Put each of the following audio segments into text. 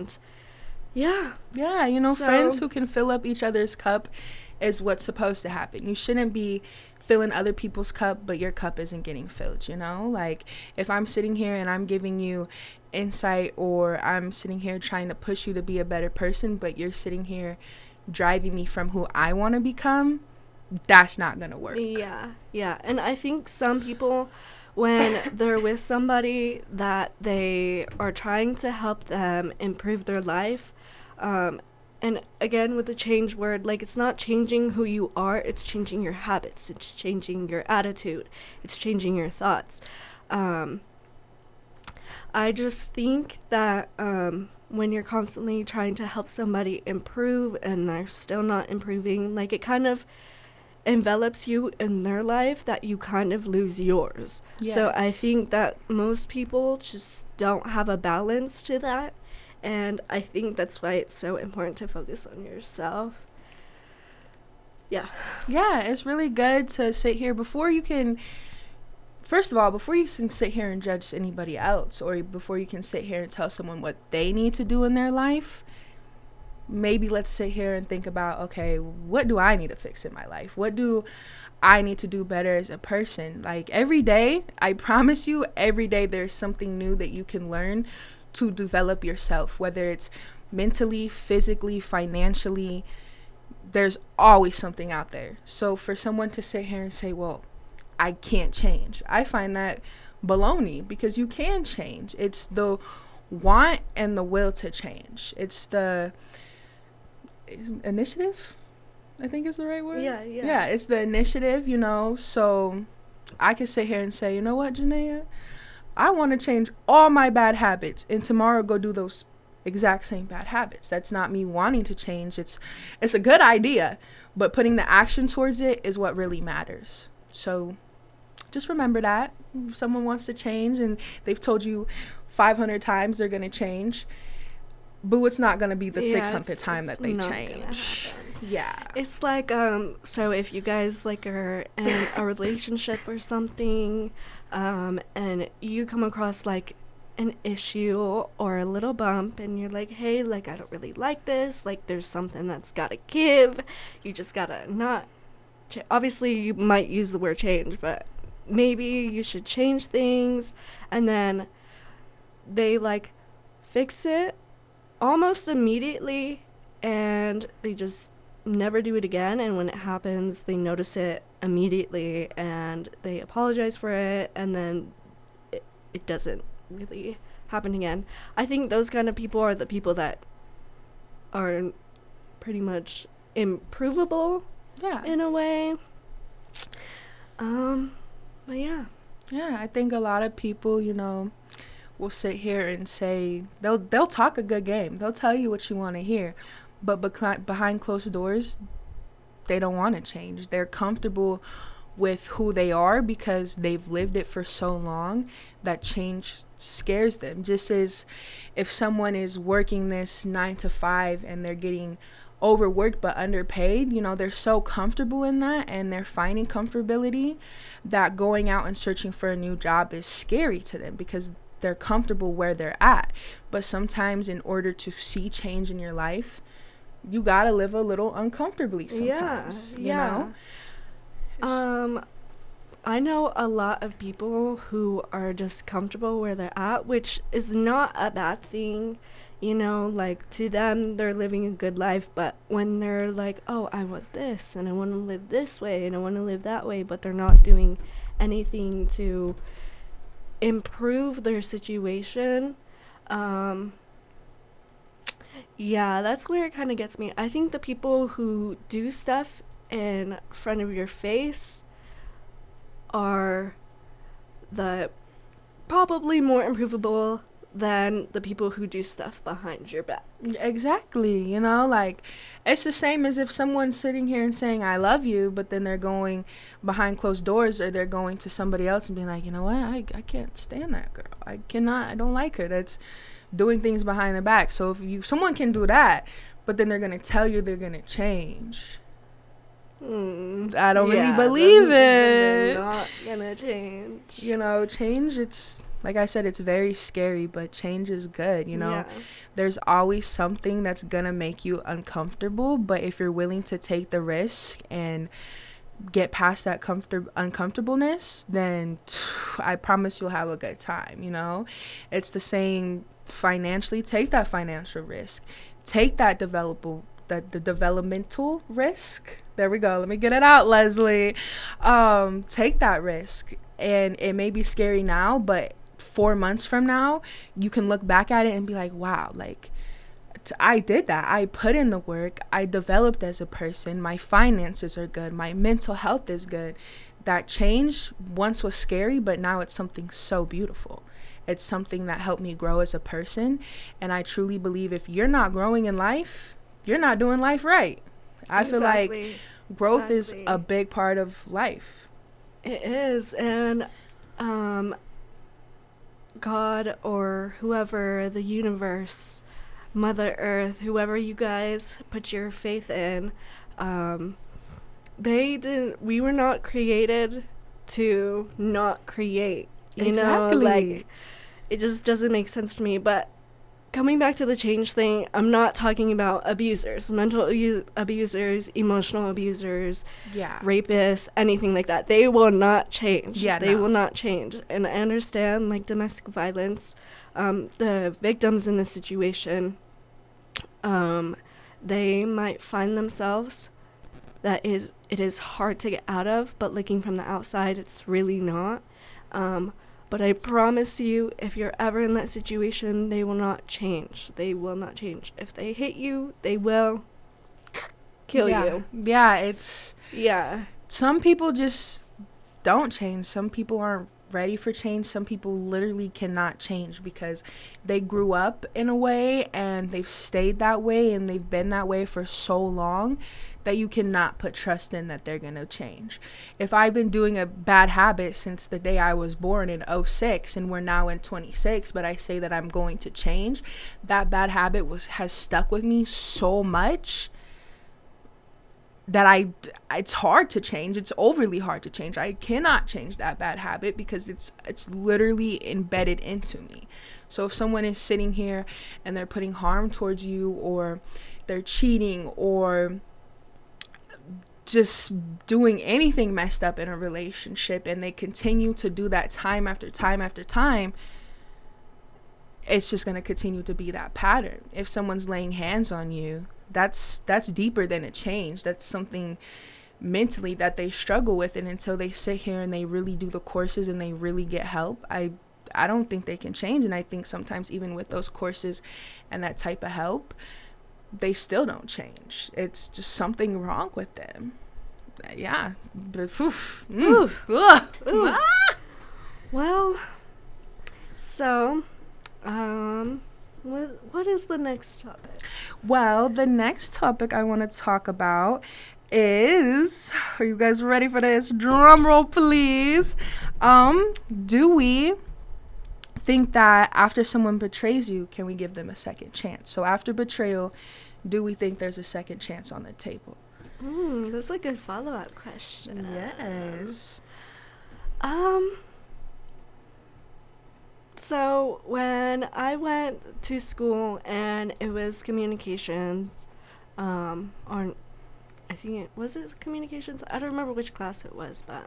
And yeah. Yeah, you know, friends who can fill up each other's cup is what's supposed to happen. You shouldn't be filling other people's cup, but your cup isn't getting filled, you know? Like, if I'm sitting here and I'm giving you insight, or I'm sitting here trying to push you to be a better person, but you're sitting here driving me from who I want to become, that's not going to work. Yeah. And I think some people, when they're with somebody that they are trying to help them improve their life, and again, with the change word, like, it's not changing who you are, it's changing your habits, it's changing your attitude, it's changing your thoughts. I just think that when you're constantly trying to help somebody improve and they're still not improving, like, it kind of envelops you in their life that you kind of lose yours. Yes. So I think that most people just don't have a balance to that. And I think that's why it's so important to focus on yourself. Yeah. Yeah, it's really good to sit here before you can, first of all, before you can sit here and judge anybody else, or before you can sit here and tell someone what they need to do in their life, maybe let's sit here and think about, okay, what do I need to fix in my life? What do I need to do better as a person? Like, every day, I promise you, every day there's something new that you can learn to develop yourself, whether it's mentally, physically, financially. There's always something out there. So for someone to sit here and say, well, I can't change, I find that baloney, because you can change. It's the want and the will to change. It's the initiative, I think is the right word. Yeah, it's the initiative, you know. So I could sit here and say, you know what, Janaea, I want to change all my bad habits, and tomorrow go do those exact same bad habits. That's not me wanting to change. It's a good idea, but putting the action towards it is what really matters. So just remember that. If someone wants to change and they've told you 500 times they're going to change, boo, it's not going to be the 600th time that they change. Yeah. It's like, so if you guys, like, are in a relationship or something, and you come across, like, an issue or a little bump, and you're like, hey, like, I don't really like this, like, there's something that's gotta give, you just gotta not, obviously you might use the word change, but maybe you should change things, and then they, like, fix it almost immediately, and they just never do it again. And when it happens, they notice it immediately and they apologize for it, and then it doesn't really happen again. I think those kind of people are the people that are pretty much improvable, in a way. But yeah, I think a lot of people, you know, will sit here and say, they'll talk a good game, they'll tell you what you want to hear, but behind closed doors, they don't want to change. They're comfortable with who they are because they've lived it for so long that change scares them. Just as if someone is working this 9 to 5 and they're getting overworked but underpaid, you know, they're so comfortable in that and they're finding comfortability that going out and searching for a new job is scary to them because they're comfortable where they're at. But sometimes in order to see change in your life, you gotta live a little uncomfortably sometimes. You know? I know a lot of people who are just comfortable where they're at, which is not a bad thing. You know, like, to them, they're living a good life, but when they're like, oh, I want this, and I want to live this way, and I want to live that way, but they're not doing anything to improve their situation, yeah, that's where it kind of gets me. I think the people who do stuff in front of your face are the probably more improvable than the people who do stuff behind your back. Exactly. You know, like, it's the same as if someone's sitting here and saying I love you, but then they're going behind closed doors, or they're going to somebody else and being like, you know what, I can't stand that girl, I don't like her. That's doing things behind the back. So if someone can do that, but then they're gonna tell you they're gonna change, I don't really believe it. They're not gonna change. You know, change, it's Like I said, it's very scary, but change is good, you know? Yeah. There's always something that's gonna make you uncomfortable, but if you're willing to take the risk and get past that uncomfortableness, then I promise you'll have a good time, you know? It's the same financially. Take that financial risk. Take that the developmental risk. There we go. Let me get it out, Leslie. Take that risk. And it may be scary now, but 4 months from now, you can look back at it and be like, wow, like, I did that. I put in the work. I developed as a person. My finances are good. My mental health is good. That change once was scary, but now it's something so beautiful. It's something that helped me grow as a person. And I truly believe if you're not growing in life, you're not doing life right. I feel like growth is a big part of life. It is. And God or whoever, the universe, Mother Earth, whoever you guys put your faith in, we were not created to not create. You know, like, it just doesn't make sense to me. But coming back to the change thing, I'm not talking about abusers, mental abusers, emotional abusers, rapists, anything like that. They will not change. They will not change. And I understand, like, domestic violence, the victims in this situation, they might find themselves it is hard to get out of, but looking from the outside, it's really not. But I promise you, if you're ever in that situation, they will not change. They will not change. If they hit you, they will kill you. Yeah, Yeah. Some people just don't change. Some people aren't ready for change. Some people literally cannot change because they grew up in a way and they've stayed that way and they've been that way for so long that you cannot put trust in that they're going to change. If I've been doing a bad habit since the day I was born in 2006 and we're now in 26, but I say that I'm going to change, that bad habit has stuck with me so much that it's hard to change. It's overly hard to change. I cannot change that bad habit because it's literally embedded into me. So if someone is sitting here and they're putting harm towards you, or they're cheating, or just doing anything messed up in a relationship, and they continue to do that time after time after time, it's just going to continue to be that pattern. If someone's laying hands on you, that's deeper than a change. That's something mentally that they struggle with, and until they sit here and they really do the courses and they really get help, I don't think they can change. And I think sometimes even with those courses and that type of help, they still don't change. It's just something wrong with them. Yeah. But, Well, so, what is the next topic? Well, the next topic I want to talk about is, are you guys ready for this? Drum roll, please. Do we think that after someone betrays you, can we give them a second chance? So after betrayal, do we think there's a second chance on the table? That's a good follow-up question. Yes. So when I went to school and it was communications, or I think it was communications. I don't remember which class it was, but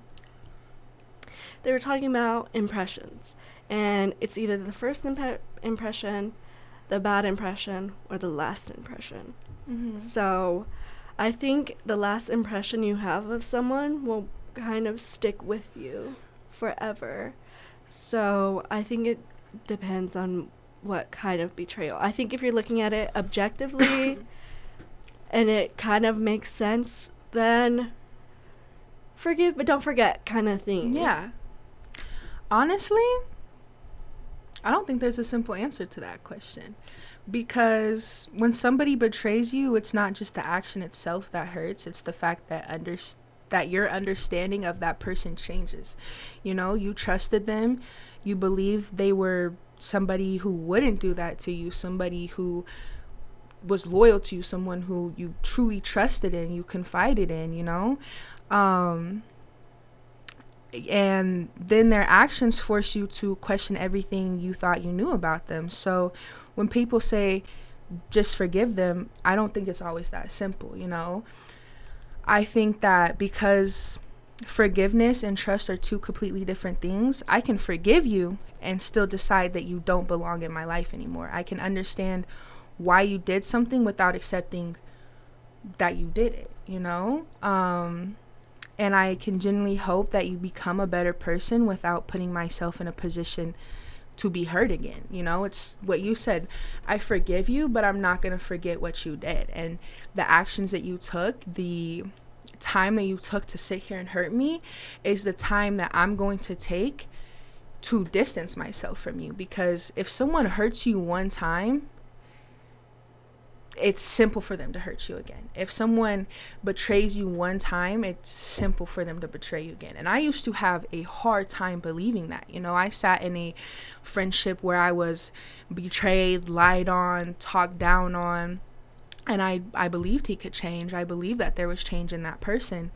they were talking about impressions, and it's either the first impression, the bad impression, or the last impression. Mm-hmm. So I think the last impression you have of someone will kind of stick with you forever. So I think it depends on what kind of betrayal. I think if you're looking at it objectively and it kind of makes sense, then forgive but don't forget kind of thing. Yeah. Honestly, I don't think there's a simple answer to that question. Because when somebody betrays you, it's not just the action itself that hurts. It's the fact that that your understanding of that person changes. You know, you trusted them. You believe they were somebody who wouldn't do that to you, somebody who was loyal to you, someone who you truly trusted in, you confided in, you know. And then their actions force you to question everything you thought you knew about them. So when people say just forgive them, I don't think it's always that simple, you know? I think that because forgiveness and trust are two completely different things, I can forgive you and still decide that you don't belong in my life anymore. I can understand why you did something without accepting that you did it, you know? And I can genuinely hope that you become a better person without putting myself in a position to be hurt again. You know, it's what you said. I forgive you, but I'm not going to forget what you did. And the actions that you took, the time that you took to sit here and hurt me is the time that I'm going to take to distance myself from you. Because if someone hurts you one time, it's simple for them to hurt you again. If someone betrays you one time, it's simple for them to betray you again. And I used to have a hard time believing that. You know, I sat in a friendship where I was betrayed, lied on, talked down on, and I believed he could change. I believed that there was change in that person.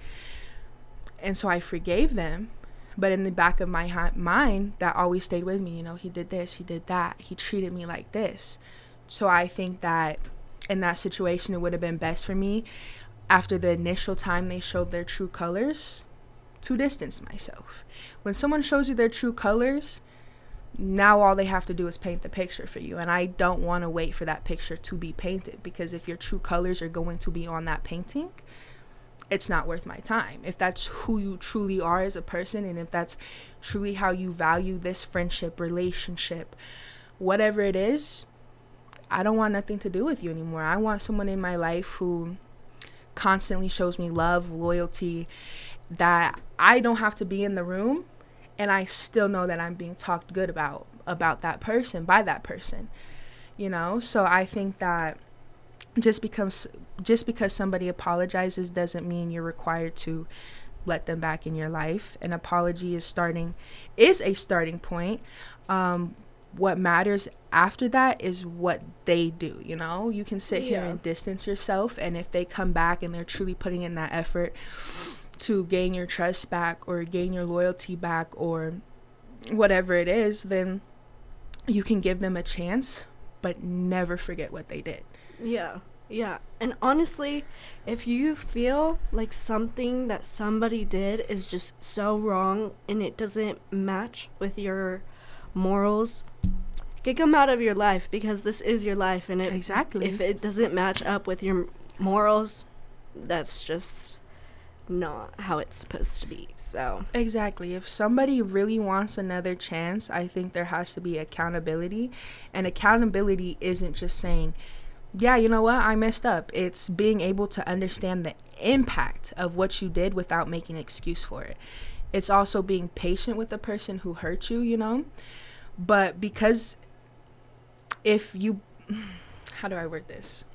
And so I forgave them. But in the back of my mind, that always stayed with me. You know, he did this, he did that, he treated me like this. So I think that in that situation, it would have been best for me, after the initial time they showed their true colors, to distance myself. When someone shows you their true colors, now all they have to do is paint the picture for you. And I don't want to wait for that picture to be painted, because if your true colors are going to be on that painting, it's not worth my time. If that's who you truly are as a person, and if that's truly how you value this friendship, relationship, whatever it is, I don't want nothing to do with you anymore. I want someone in my life who constantly shows me love, loyalty, that I don't have to be in the room and I still know that I'm being talked good about that person, by that person, you know? So I think that just because somebody apologizes doesn't mean you're required to let them back in your life. An apology is a starting point. What matters after that is what they do, you know? You can sit here and distance yourself, and if they come back and they're truly putting in that effort to gain your trust back or gain your loyalty back or whatever it is, then you can give them a chance, but never forget what they did. Yeah. And honestly, if you feel like something that somebody did is just so wrong and it doesn't match with your morals, kick them out of your life, because this is your life, and if it doesn't match up with your morals, that's just not how it's supposed to be. So exactly, if somebody really wants another chance, I think there has to be accountability. And accountability isn't just saying, yeah, you know what, I messed up. It's being able to understand the impact of what you did without making an excuse for it. It's also being patient with the person who hurt you, you know? But because if you, how do I word this?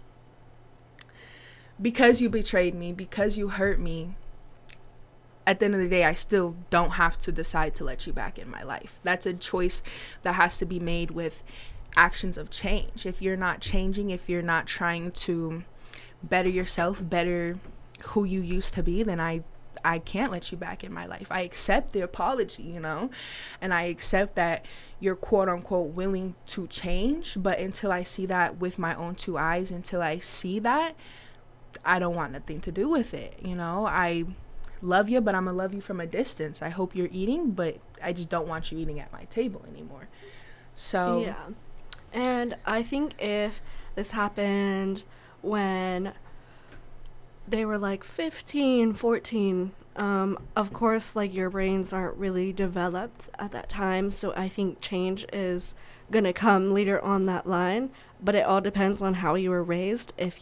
Because you betrayed me, because you hurt me, at the end of the day, I still don't have to decide to let you back in my life. That's a choice that has to be made with actions of change. If you're not changing, if you're not trying to better yourself, better who you used to be, then I can't let you back in my life. I accept the apology, you know, and I accept that you're quote unquote willing to change. But until I see that with my own two eyes, until I see that, I don't want nothing to do with it. You know, I love you, but I'm gonna love you from a distance. I hope you're eating, but I just don't want you eating at my table anymore. So yeah. And I think if this happened when they were like 15, 14, of course, like, your brains aren't really developed at that time, so I think change is gonna come later on that line. But it all depends on how you were raised. If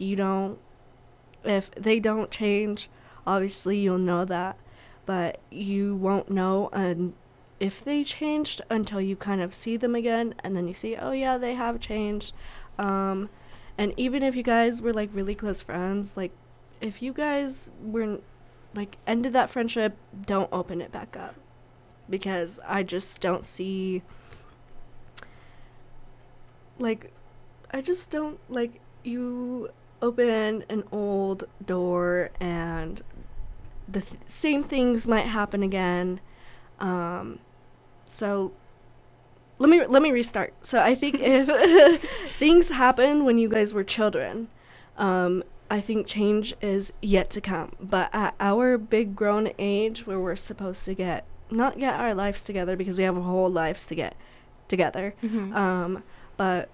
they don't change, obviously you'll know that, but you won't know if they changed until you kind of see them again, and then you see, oh yeah, they have changed. And even if you guys were like really close friends, like, if you guys were like ended that friendship, don't open it back up, because I just don't see, like, I just don't like you open an old door and the same things might happen again. So let me restart. So I think if things happen when you guys were children, I think change is yet to come. But at our big grown age, where we're supposed to not get our lives together because we have our whole lives to get together, but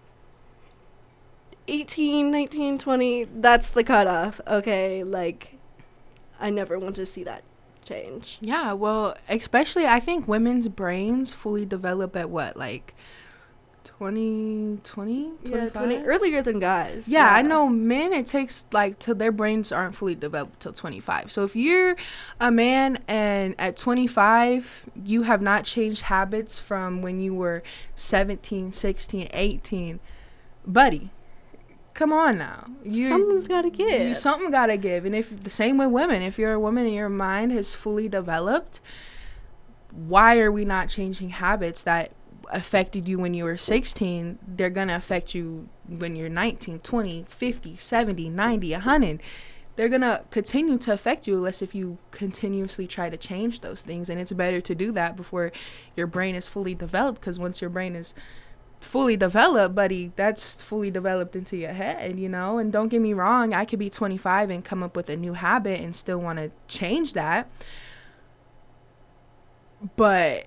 18, 19, 20, that's the cutoff. Okay, like I never want to see that change. Yeah, well, especially I think women's brains fully develop at what, like 20, 25? Yeah, 20, earlier than guys. Yeah, I know men, it takes like till their brains aren't fully developed till 25. So if you're a man and at 25 you have not changed habits from when you were 17, 16, 18, buddy, come on now. Something's gotta give. Something gotta give. And if the same with women, if you're a woman and your mind has fully developed, why are we not changing habits that affected you when you were 16? They're gonna affect you when you're 19, 20, 50, 70, 90, 100. They're gonna continue to affect you unless if you continuously try to change those things. And it's better to do that before your brain is fully developed, because once your brain is fully developed, buddy, that's fully developed into your head, you know. And don't get me wrong, I could be 25 and come up with a new habit and still want to change that, but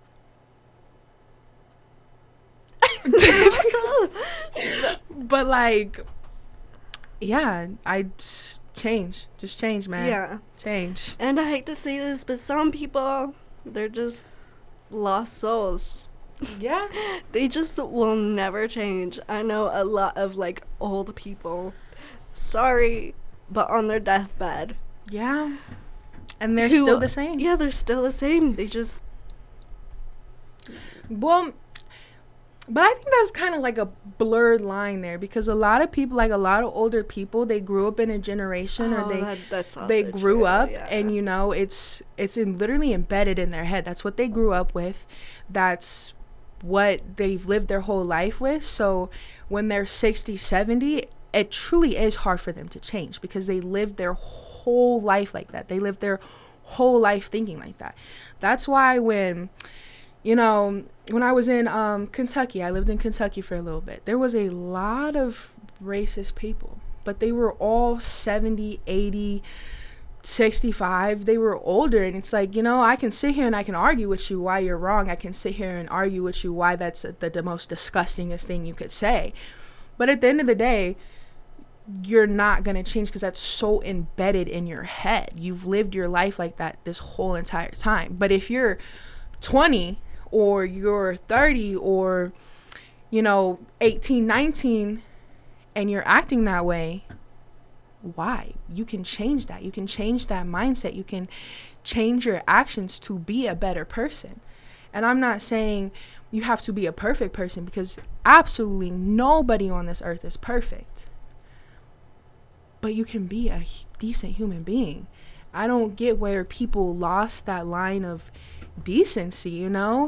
but like, yeah, I just change, man. Yeah, change. And I hate to say this, but some people, they're just lost souls. Yeah, they just will never change. I know a lot of like old people, sorry, but on their deathbed, yeah, and they're still the same. Yeah, they're still the same. They just, well, but I think that's kind of like a blurred line there, because a lot of people, like a lot of older people, they grew up in a generation, or they grew true, up, yeah. and you know, it's literally embedded in their head. That's what they grew up with. That's what they've lived their whole life with. So when they're 60, 70, it truly is hard for them to change, because they lived their whole life like that. They lived their whole life thinking like that. That's why when, you know, when I was in Kentucky, I lived in Kentucky for a little bit, there was a lot of racist people, but they were all 70, 80, 65. They were older, and it's like, you know, I can sit here and I can argue with you why you're wrong. I can sit here and argue with you why that's the most disgustingest thing you could say. But at the end of the day, you're not going to change, because that's so embedded in your head. You've lived your life like that this whole entire time. But if you're 20 or you're 30 or, you know, 18, 19, and you're acting that way, why? You can change that. You can change that mindset. You can change your actions to be a better person. And I'm not saying you have to be a perfect person, because absolutely nobody on this earth is perfect. But you can be a decent human being. I don't get where people lost that line of decency, you know?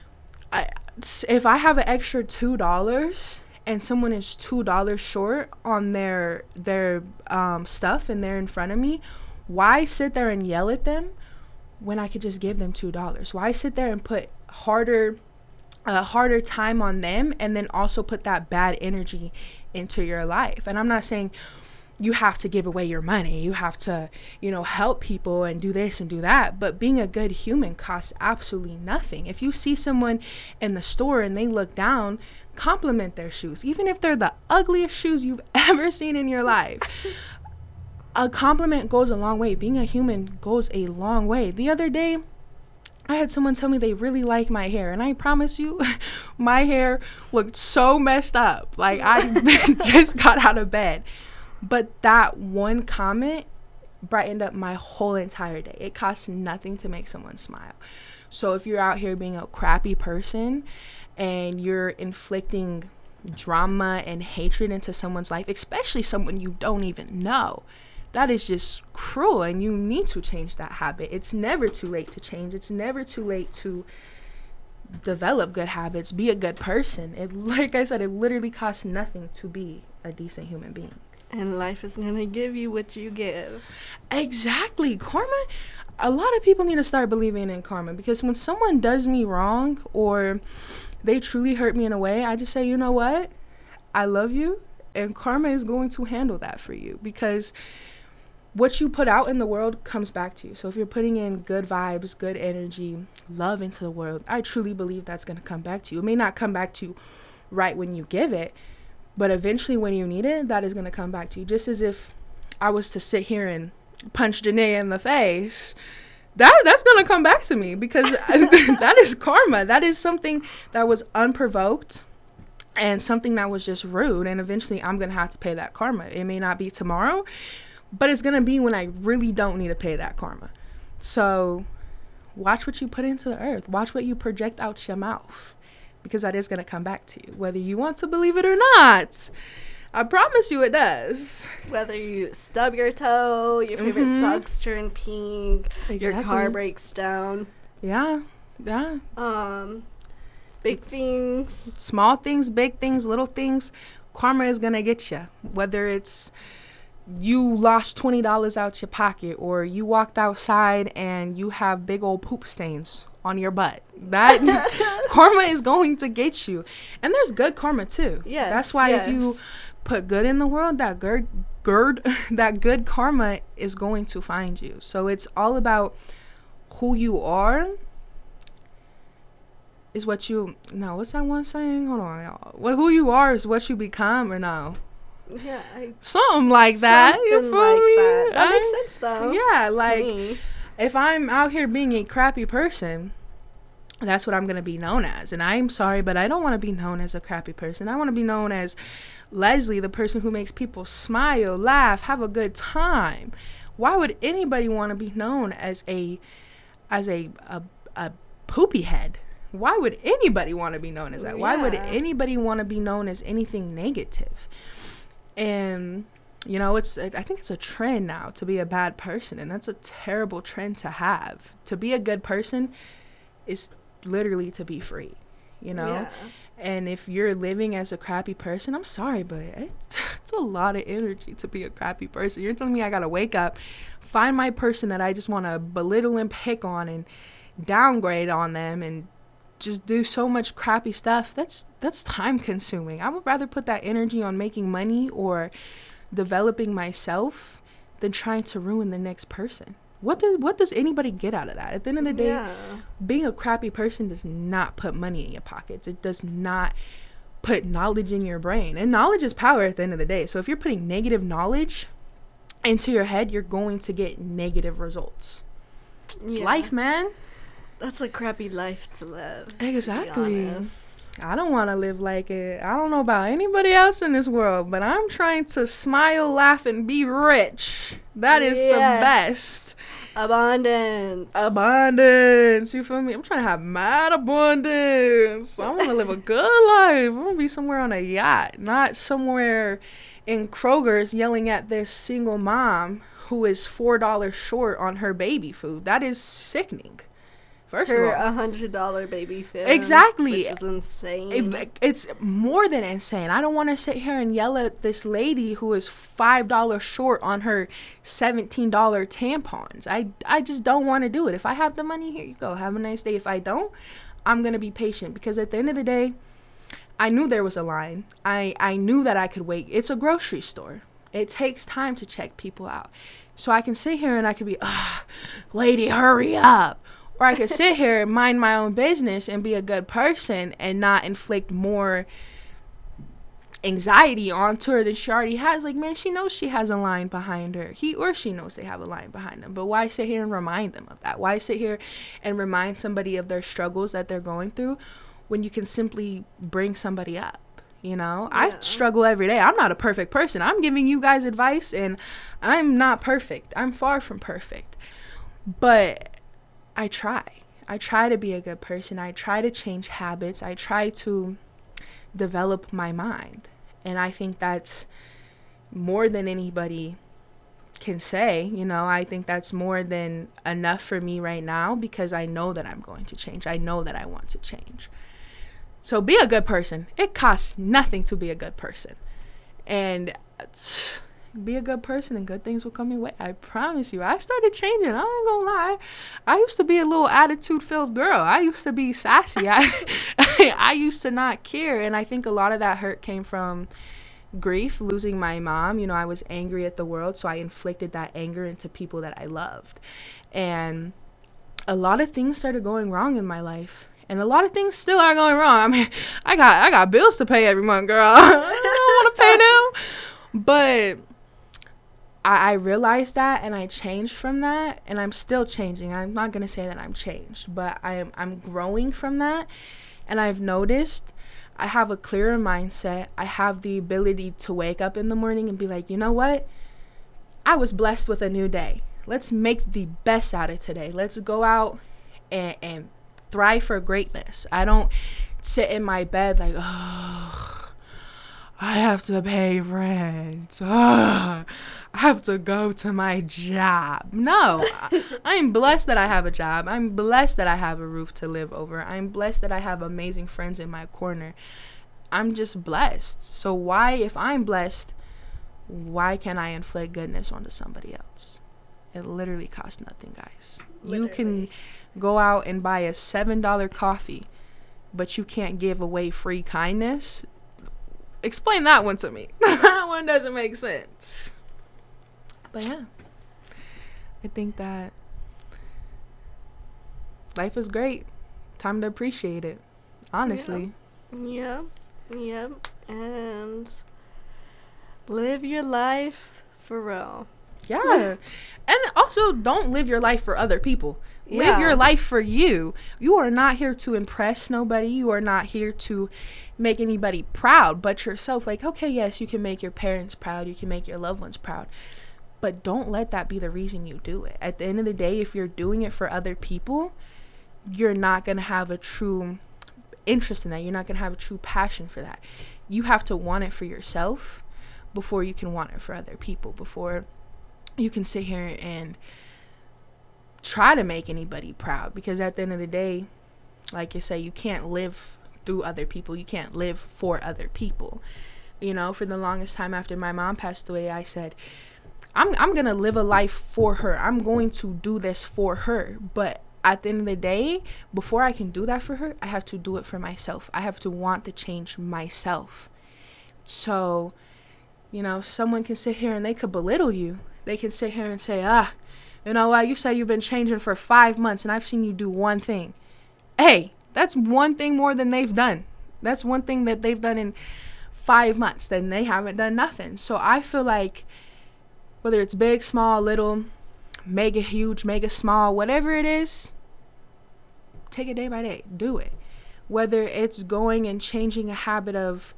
If I have an extra $2 and someone is $2 short on their stuff and they're in front of me, why sit there and yell at them when I could just give them $2? Why sit there and put harder time on them, and then also put that bad energy into your life? And I'm not saying you have to give away your money, you have to, you know, help people and do this and do that, but being a good human costs absolutely nothing. If you see someone in the store and they look down, compliment their shoes, even if they're the ugliest shoes you've ever seen in your life. A compliment goes a long way. Being a human goes a long way. The other day, I had someone tell me they really like my hair, and I promise you, my hair looked so messed up. Like, I just got out of bed. But that one comment brightened up my whole entire day. It costs nothing to make someone smile. So if you're out here being a crappy person and you're inflicting drama and hatred into someone's life, especially someone you don't even know, that is just cruel, and you need to change that habit. It's never too late to change. It's never too late to develop good habits, be a good person. Like I said, it literally costs nothing to be a decent human being. And life is going to give you what you give. Exactly. Karma, a lot of people need to start believing in karma, because when someone does me wrong or they truly hurt me in a way, I just say, you know what? I love you, and karma is going to handle that for you, because what you put out in the world comes back to you. So if you're putting in good vibes, good energy, love into the world, I truly believe that's going to come back to you. It may not come back to you right when you give it, but eventually when you need it, that is going to come back to you. Just as if I was to sit here and punch Janae in the face, that's going to come back to me, because that is karma. That is something that was unprovoked and something that was just rude. And eventually I'm going to have to pay that karma. It may not be tomorrow, but it's going to be when I really don't need to pay that karma. So watch what you put into the earth. Watch what you project out your mouth, because that is going to come back to you, whether you want to believe it or not. I promise you it does. Whether you stub your toe, your favorite socks turn pink, your car breaks down. Yeah. Big things. Small things, big things, little things. Karma is going to get you. Whether it's you lost $20 out your pocket, or you walked outside and you have big old poop stains on your butt. That karma is going to get you. And there's good karma too. Yes. That's why if you put good in the world, that that good karma is going to find you. So it's all about who you are is what you, no, what's that one saying? Hold on, y'all. Who you are is what you become, or no? Yeah, something like that. You feel like me? That makes sense though. Yeah, like if I'm out here being a crappy person, that's what I'm gonna be known as. And I'm sorry, but I don't want to be known as a crappy person. I want to be known as Leslie, the person who makes people smile, laugh, have a good time. Why would anybody want to be known as a poopy head? Why would anybody want to be known as that? Yeah. Why would anybody want to be known as anything negative? And, you know, I think it's a trend now to be a bad person. And that's a terrible trend to have. To be a good person is literally to be free, you know? Yeah. And if you're living as a crappy person, I'm sorry, but it's a lot of energy to be a crappy person. You're telling me I got to wake up, find my person that I just want to belittle and pick on and downgrade on them and just do so much crappy stuff. That's time consuming. I would rather put that energy on making money or developing myself than trying to ruin the next person. What does anybody get out of that? At the end of the day, being a crappy person does not put money in your pockets. It does not put knowledge in your brain. And knowledge is power at the end of the day. So if you're putting negative knowledge into your head, you're going to get negative results. It's life, man. That's a crappy life to live. Exactly. I don't want to live like it. I don't know about anybody else in this world, but I'm trying to smile, laugh, and be rich. That is the best. Abundance. You feel me? I'm trying to have mad abundance. I want to live a good life. I want to be somewhere on a yacht, not somewhere in Kroger's yelling at this single mom who is $4 short on her baby food. That is sickening. First of all, $100 baby food. Exactly. Which is insane. It's more than insane. I don't want to sit here and yell at this lady who is $5 short on her $17 tampons. I just don't want to do it. If I have the money, here you go. Have a nice day. If I don't, I'm going to be patient, because at the end of the day, I knew there was a line. I knew that I could wait. It's a grocery store. It takes time to check people out. So I can sit here and I could be, lady, hurry up. Or I could sit here and mind my own business and be a good person and not inflict more anxiety onto her than she already has. Like, man, she knows she has a line behind her. He or she knows they have a line behind them. But why sit here and remind them of that? Why sit here and remind somebody of their struggles that they're going through when you can simply bring somebody up? You know, I struggle every day. I'm not a perfect person. I'm giving you guys advice, and I'm not perfect. I'm far from perfect. But I try to be a good person. I try to change habits. I try to develop my mind. And I think that's more than anybody can say. You know, I think that's more than enough for me right now, because I know that I'm going to change. I know that I want to change. So be a good person. It costs nothing to be a good person. And be a good person and good things will come your way. I promise you. I started changing. I ain't gonna lie. I used to be a little attitude-filled girl. I used to be sassy. I used to not care. And I think a lot of that hurt came from grief, losing my mom. I was angry at the world, so I inflicted that anger into people that I loved. And a lot of things started going wrong in my life. And a lot of things still are going wrong. I mean, I got bills to pay every month, girl. I don't want to pay them. But I realized that, and I changed from that, and I'm still changing. I'm not going to say that I'm changed, but I'm growing from that. And I've noticed I have a clearer mindset. I have the ability to wake up in the morning and be like, you know what? I was blessed with a new day. Let's make the best out of today. Let's go out and thrive for greatness. I don't sit in my bed like, oh, I have to pay rent. Oh, I have to go to my job. No, I'm blessed that I have a job. I'm blessed that I have a roof to live over. I'm blessed that I have amazing friends in my corner. I'm just blessed. So why, if I'm blessed, why can't I inflict goodness onto somebody else? It literally costs nothing, guys. Literally. You can go out and buy a $7 coffee, but you can't give away free kindness. Explain that one to me. That one doesn't make sense. But yeah, I think that life is great. Time to appreciate it, honestly. Yep. And live your life for real. Yeah. And also, don't live your life for other people. Yeah. Live your life for you. You are not here to impress nobody. You are not here to make anybody proud but yourself. Like, okay, yes, you can make your parents proud. You can make your loved ones proud. But don't let that be the reason you do it. At the end of the day, if you're doing it for other people, you're not going to have a true interest in that. You're not going to have a true passion for that. You have to want it for yourself before you can want it for other people, before you can sit here and try to make anybody proud. Because at the end of the day, like you say, you can't live through other people. You can't live for other people. For the longest time after my mom passed away, I said, I'm going to live a life for her. I'm going to do this for her. But at the end of the day, before I can do that for her, I have to do it for myself. I have to want the change myself. So, someone can sit here and they could belittle you. They can sit here and say, you know what, you said you've been changing for 5 months and I've seen you do one thing. Hey, that's one thing more than they've done. That's one thing that they've done in 5 months. Then they haven't done nothing. So I feel like whether it's big, small, little, mega huge, mega small, whatever it is, take it day by day. Do it. Whether it's going and changing a habit of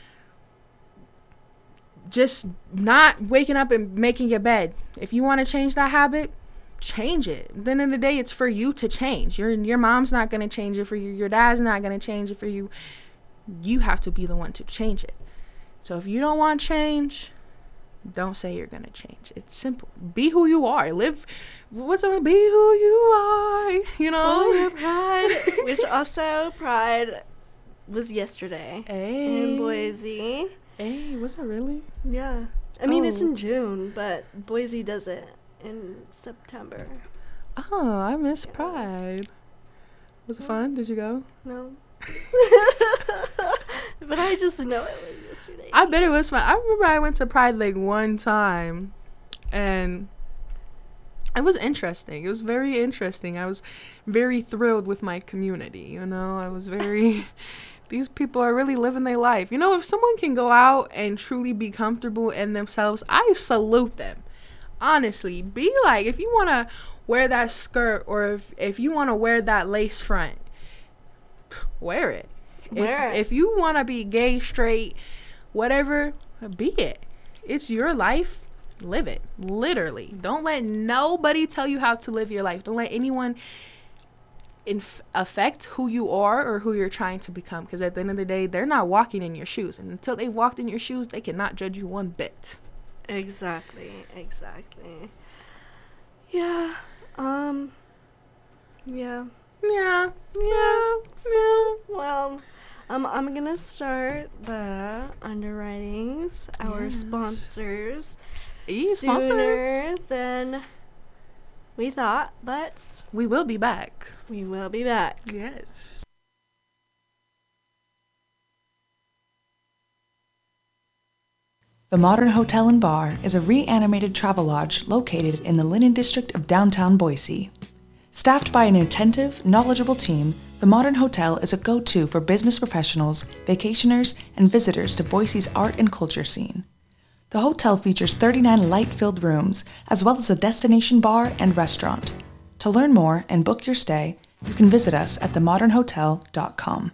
just not waking up and making your bed. If you want to change that habit, change it. At the end of the day, it's for you to change. Your mom's not going to change it for you. Your dad's not going to change it for you. You have to be the one to change it. So if you don't want change, don't say you're going to change. It's simple. Be who you are. Live. What's up? Be who you are. Your Pride. Which also, Pride was yesterday. Hey. In Boise. Hey, was it really? Yeah. I mean, it's in June, but Boise does it in September. Oh, I miss Pride. Was it fun? Did you go? No. But I just know it was yesterday. I bet it was fun. I remember I went to Pride like one time, and it was interesting. It was very interesting. I was very thrilled with my community, I was very... These people are really living their life. If someone can go out and truly be comfortable in themselves, I salute them. Honestly, be like, if you want to wear that skirt or if you want to wear that lace front, wear it. If you want to be gay, straight, whatever, be it. It's your life. Live it. Literally. Don't let nobody tell you how to live your life. Don't let anyone affect who you are or who you're trying to become, because at the end of the day, they're not walking in your shoes, and until they've walked in your shoes, they cannot judge you one bit. Exactly. Yeah. Yeah. Yeah. So, well, I'm gonna start the underwritings, our Yes. sponsors, Sponsors. sooner than we thought, but We will be back. we will be back. Yes. The Modern Hotel and Bar is a reanimated travel lodge located in the Linen District of downtown Boise. Staffed by an attentive, knowledgeable team, the Modern Hotel is a go-to for business professionals, vacationers, and visitors to Boise's art and culture scene. The hotel features 39 light-filled rooms, as well as a destination bar and restaurant. To learn more and book your stay, you can visit us at themodernhotel.com.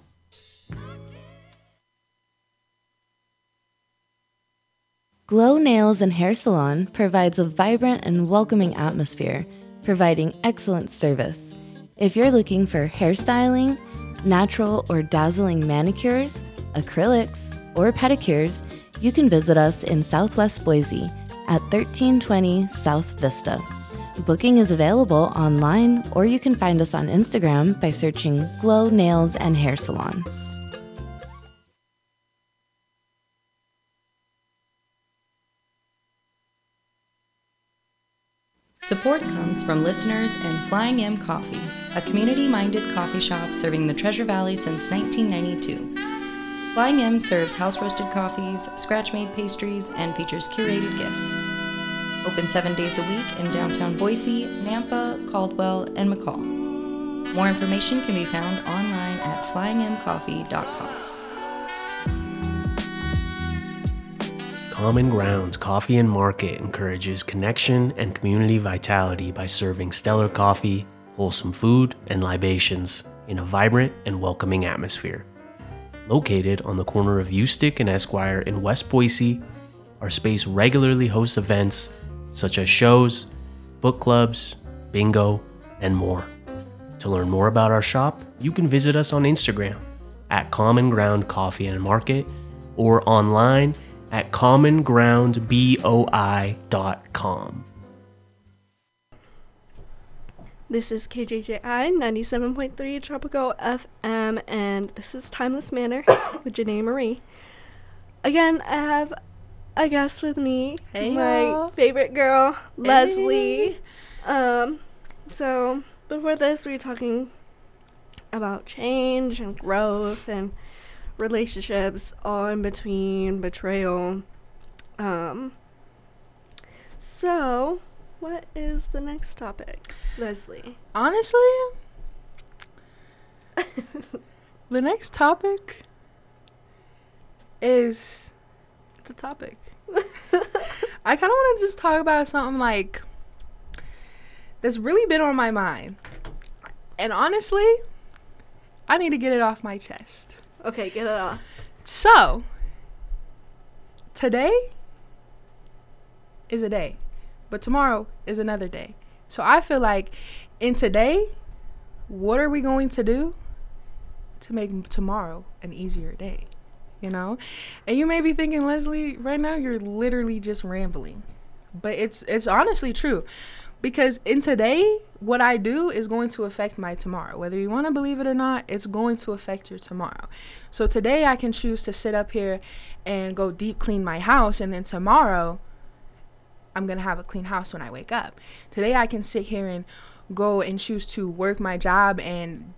Glow Nails and Hair Salon provides a vibrant and welcoming atmosphere, providing excellent service. If you're looking for hairstyling, natural or dazzling manicures, acrylics, or pedicures, you can visit us in Southwest Boise at 1320 South Vista. Booking is available online, or you can find us on Instagram by searching Glow Nails and Hair Salon. Support comes from listeners and Flying M Coffee, a community-minded coffee shop serving the Treasure Valley since 1992. Flying M serves house-roasted coffees, scratch-made pastries, and features curated gifts. Open 7 days a week in downtown Boise, Nampa, Caldwell, and McCall. More information can be found online at flyingmcoffee.com. Common Grounds Coffee and Market encourages connection and community vitality by serving stellar coffee, wholesome food, and libations in a vibrant and welcoming atmosphere. Located on the corner of Eustick and Esquire in West Boise, our space regularly hosts events such as shows, book clubs, bingo, and more. To learn more about our shop, you can visit us on Instagram at Common Ground Coffee and Market or online at commongroundboi.com. This is KJJI 97.3 Tropical FM, and this is Timeless Manor with Janae Marie. Again, I have a guest with me, Hey, my y'all. favorite girl, Leslie. Hey. So before this, we were talking about change and growth and relationships, all in between, betrayal. So what is the next topic, Leslie? Honestly, the next topic is it's a topic. I kind of want to just talk about something like that's really been on my mind. And honestly, I need to get it off my chest. Okay, get it off. So, today is a day, but tomorrow is another day. So I feel like in today, what are we going to do to make tomorrow an easier day? You know? And you may be thinking, Leslie, right now you're literally just rambling. But it's honestly true. Because in today, what I do is going to affect my tomorrow. Whether you want to believe it or not, it's going to affect your tomorrow. So today I can choose to sit up here and go deep clean my house, and then tomorrow I'm going to have a clean house when I wake up. Today I can sit here and go and choose to work my job and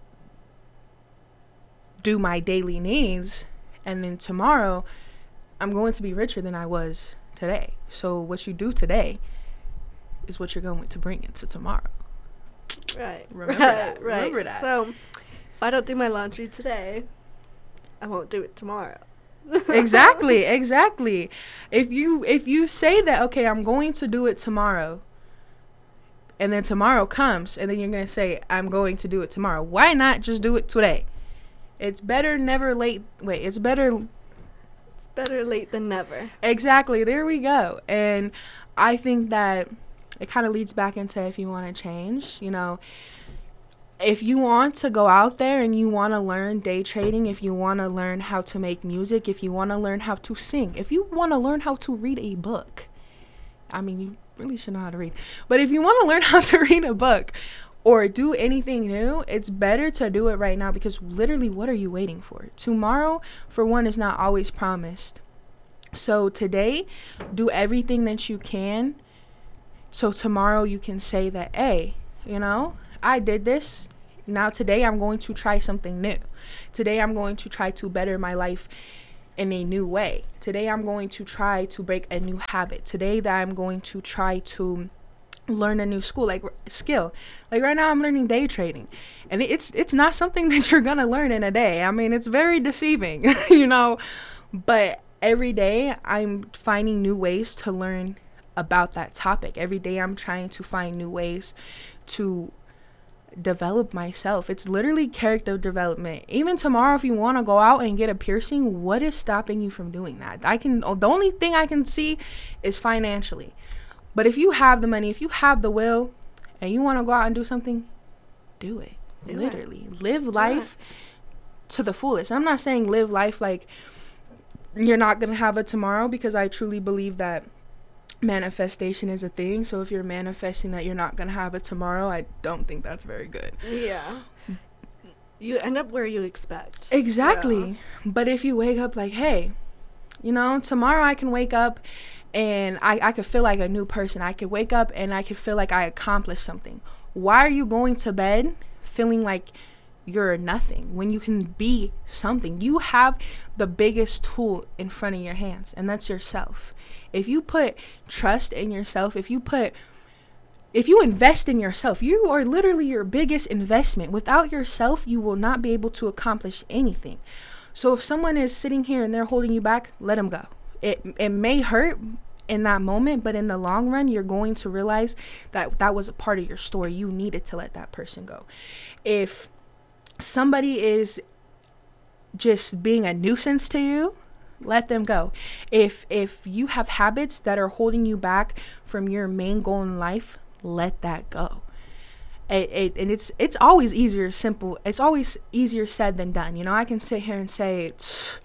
do my daily needs, and then tomorrow I'm going to be richer than I was today. So what you do today is what you're going to bring into tomorrow. Right. Remember right, that. Right. Remember that. So if I don't do my laundry today, I won't do it tomorrow. Exactly. If you say that, okay, I'm going to do it tomorrow, and then tomorrow comes, and then you're going to say, I'm going to do it tomorrow. Why not just do it today? It's better never late. Wait, it's better. It's better late than never. Exactly. There we go. And I think that it kind of leads back into if you want to change, you know, if you want to go out there and you want to learn day trading, if you want to learn how to make music, if you want to learn how to sing, if you want to learn how to read a book, I mean, you really should know how to read, but if you want to learn how to read a book, or do anything new, it's better to do it right now, because literally, what are you waiting for? Tomorrow, for one, is not always promised. So today, do everything that you can, so tomorrow you can say that, hey, you know, I did this. Now today I'm going to try something new. Today I'm going to try to better my life in a new way. Today I'm going to try to break a new habit. Today that I'm going to try to learn a new skill. Like right now I'm learning day trading, and it's not something that you're gonna learn in a day. I mean, it's very deceiving, you know, but every day I'm finding new ways to learn about that topic. Every day I'm trying to find new ways to develop myself. It's literally character development. Even tomorrow, if you want to go out and get a piercing, what is stopping you from doing that? The only thing I can see is financially. But if you have the money, if you have the will, and you want to go out and do something, do it. Literally. Live life to the fullest. I'm not saying live life like you're not going to have a tomorrow, because I truly believe that manifestation is a thing. So if you're manifesting that you're not going to have a tomorrow, I don't think that's very good. Yeah. You end up where you expect. Exactly. Yeah. But if you wake up like, hey, you know, tomorrow I can wake up and I could feel like a new person. I could wake up and I could feel like I accomplished something. Why are you going to bed feeling like you're nothing when you can be something? You have the biggest tool in front of your hands, and that's yourself. If you put trust in yourself, if you invest in yourself, you are literally your biggest investment. Without yourself, you will not be able to accomplish anything. So if someone is sitting here and they're holding you back, let them go. It may hurt in that moment, but in the long run, you're going to realize that that was a part of your story. You needed to let that person go. If somebody is just being a nuisance to you, let them go. If you have habits that are holding you back from your main goal in life, let that go. And it's always it's always easier said than done. You know, I can sit here and say,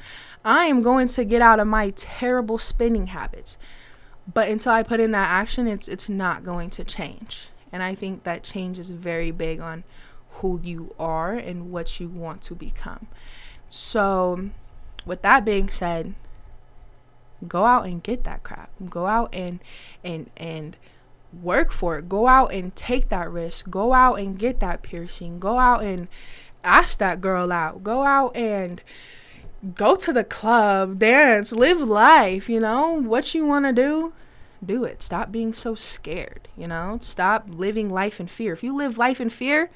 I am going to get out of my terrible spending habits, but until I put in that action, it's not going to change. And I think that change is very big on who you are and what you want to become. So with that being said, go out and get that crap. Go out and work for it. Go out and take that risk. Go out and get that piercing. Go out and ask that girl out. Go out and go to the club, dance, live life. You know, what you want to do it. Stop being so scared, you know. Stop living life in fear. If you live life in fear,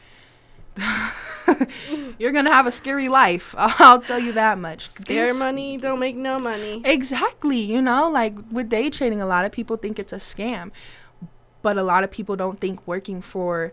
you're gonna have a scary life. I'll tell you that much. Scare money don't make no money. Exactly. You know, like with day trading, a lot of people think it's a scam, but a lot of people don't think working for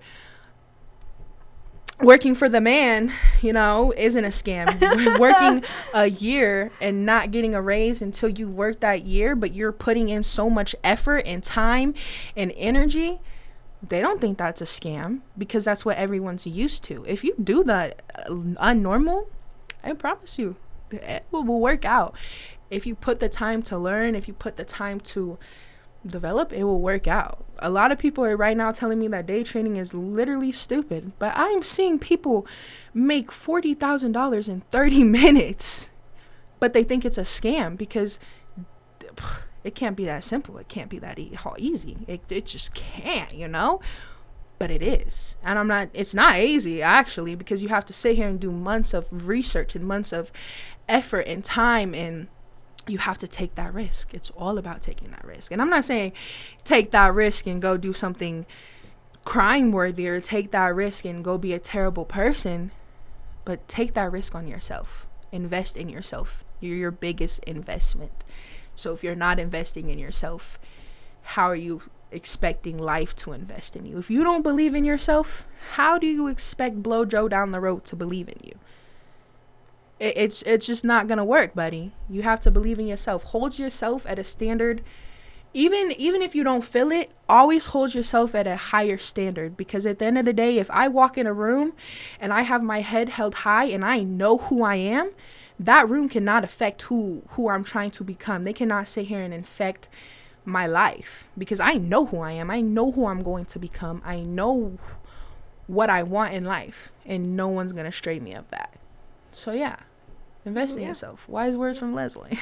the man, you know, isn't a scam. Working a year and not getting a raise until you work that year, but you're putting in so much effort and time and energy, they don't think that's a scam, because that's what everyone's used to. If you do the unnormal, I promise you, it will work out. If you put the time to learn, if you put the time to develop, it will work out. A lot of people are right now telling me that day trading is literally stupid, but I'm seeing people make $40,000 in 30 minutes, but they think it's a scam because it can't be that simple. It can't be that easy. It just can't, you know, but it is. And it's not easy actually, because you have to sit here and do months of research and months of effort and time, and you have to take that risk. It's all about taking that risk. And I'm not saying take that risk and go do something crime worthy or take that risk and go be a terrible person, but take that risk on yourself. Invest in yourself. You're your biggest investment. So if you're not investing in yourself, how are you expecting life to invest in you? If you don't believe in yourself, how do you expect Blow Joe down the road to believe in you? It's just not gonna work, buddy. You have to believe in yourself. Hold yourself at a standard. Even if you don't feel it, always hold yourself at a higher standard, because at the end of the day, if I walk in a room and I have my head held high and I know who I am, that room cannot affect who I'm trying to become. They cannot sit here and infect my life, because I know who I am. I know who I'm going to become. I know what I want in life, and no one's going to stray me of that. So yeah, invest in yourself. Wise words from Leslie.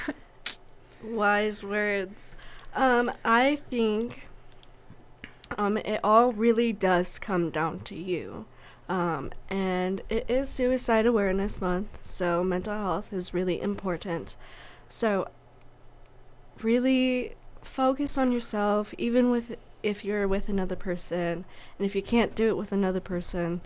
Wise words. I think it all really does come down to you. And it is Suicide Awareness Month, so mental health is really important. So really focus on yourself, even if you're with another person. And if you can't do it with another person,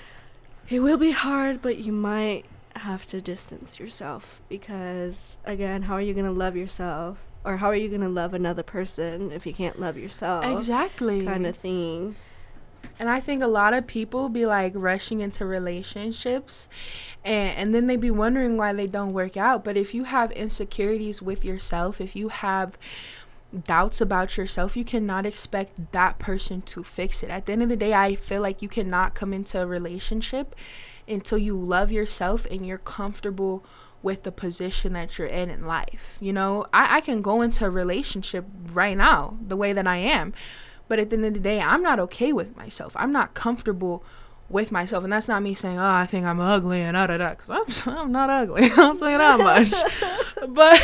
it will be hard, but you might have to distance yourself, because again, how are you going to love yourself, or how are you going to love another person if you can't love yourself? Exactly. Kind of thing. And I think a lot of people be like rushing into relationships, and then they be wondering why they don't work out. But if you have insecurities with yourself, if you have doubts about yourself, you cannot expect that person to fix it. At the end of the day, I feel like you cannot come into a relationship until you love yourself and you're comfortable with the position that you're in life. You know, I can go into a relationship right now the way that I am, but at the end of the day, I'm not okay with myself. I'm not comfortable with myself. And that's not me saying, oh, I think I'm ugly and because I'm not ugly. I'll tell you that much. But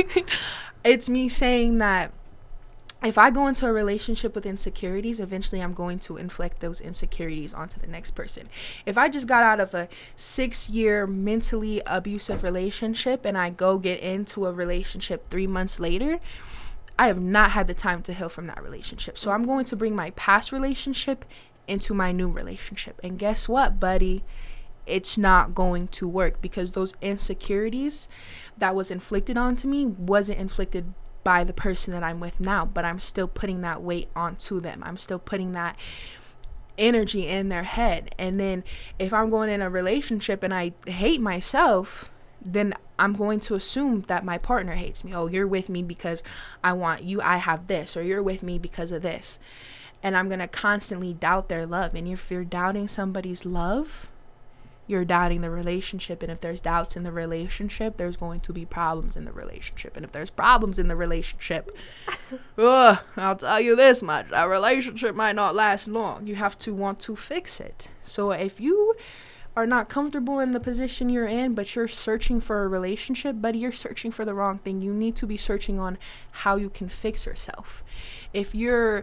it's me saying that if I go into a relationship with insecurities, eventually I'm going to inflict those insecurities onto the next person. If I just got out of a 6-year mentally abusive relationship and I go get into a relationship 3 months later, I have not had the time to heal from that relationship. So I'm going to bring my past relationship into my new relationship. And guess what, buddy? It's not going to work, because those insecurities that was inflicted onto me wasn't inflicted by the person that I'm with now, but I'm still putting that weight onto them. I'm still putting that energy in their head. And then if I'm going in a relationship and I hate myself, then I'm going to assume that my partner hates me. Oh, you're with me because I want you, I have this, or you're with me because of this. And I'm going to constantly doubt their love. And if you're doubting somebody's love, you're doubting the relationship. And if there's doubts in the relationship, there's going to be problems in the relationship. And if there's problems in the relationship, I'll tell you this much, that relationship might not last long. You have to want to fix it. So if you are not comfortable in the position you're in, but you're searching for a relationship, buddy, you're searching for the wrong thing. You need to be searching on how you can fix yourself. If you're